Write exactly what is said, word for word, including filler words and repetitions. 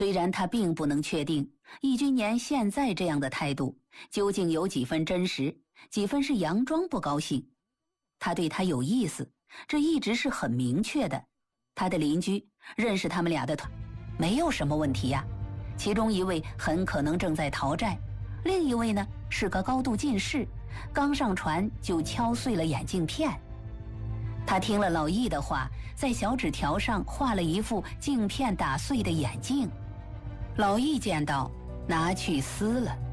虽然他并不能确定易君年现在这样的态度究竟有几分真实，几分是佯装不高兴。他对他有意思，这一直是很明确的。他的邻居认识他们俩的团，没有什么问题呀。其中一位很可能正在逃债，另一位呢是个高度近视，刚上船就敲碎了眼镜片。他听了老易的话，在小纸条上画了一副镜片打碎的眼镜。老易见到，拿去撕了。